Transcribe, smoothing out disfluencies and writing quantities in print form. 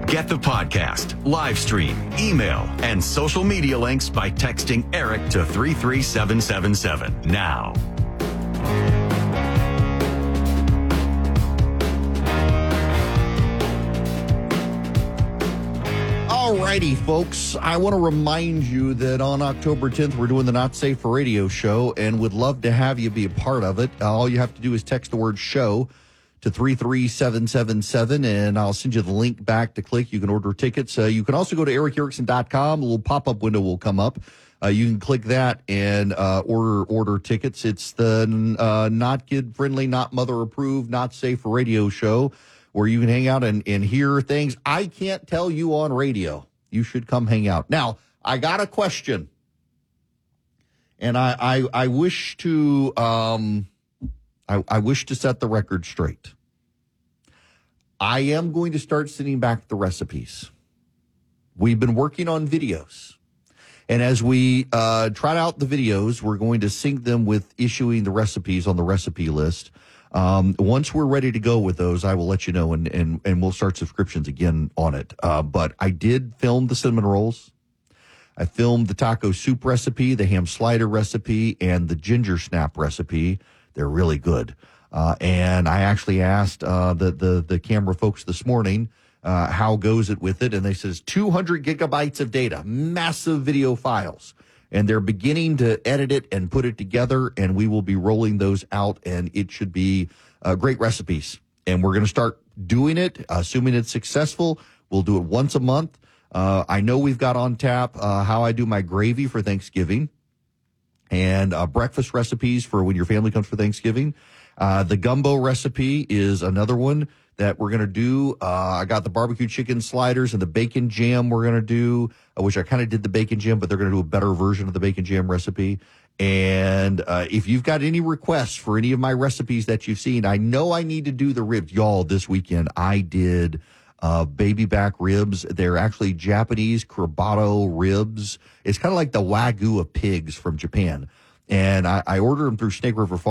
Get the podcast, live stream, email, and social media links by texting Eric to 33777 now. Alrighty, folks. I want to remind you that on October 10th, we're doing the Not Safe for Radio show and would love to have you be a part of it. All you have to do is text the word show to 33777, and I'll send you the link back to click. You can order tickets. You can also go to ericerickson.com. A little pop-up window will come up. You can click that and order tickets. It's the not kid-friendly, not mother-approved, not safe for radio show where you can hang out and hear things I can't tell you on radio. You should come hang out. Now, I got a question, and I wish to I wish to set the record straight. I am going to start sending back the recipes. We've been working on videos, and as we trot out the videos, we're going to sync them with issuing the recipes on the recipe list. Once we're ready to go with those, I will let you know, and we'll start subscriptions again on it. But I did film the cinnamon rolls. I filmed the taco soup recipe, the ham slider recipe, and the ginger snap recipe. They're really good. And I actually asked the camera folks this morning, how goes it with it? And they says 200 gigabytes of data, massive video files. And they're beginning to edit it and put it together, and we will be rolling those out, and it should be great recipes. And we're going to start doing it, assuming it's successful. We'll do it once a month. I know we've got on tap how I do my gravy for Thanksgiving, and breakfast recipes for when your family comes for Thanksgiving. The gumbo recipe is another one that we're going to do. I got the barbecue chicken sliders and the bacon jam we're going to do, which I kind of did the bacon jam, but they're going to do a better version of the bacon jam recipe. And if you've got any requests for any of my recipes that you've seen, I know I need to do the ribs. Y'all, this weekend I did baby back ribs. They're actually Japanese Kurabato ribs. It's kind of like the Wagyu of pigs from Japan. And I ordered them through Snake River Farms.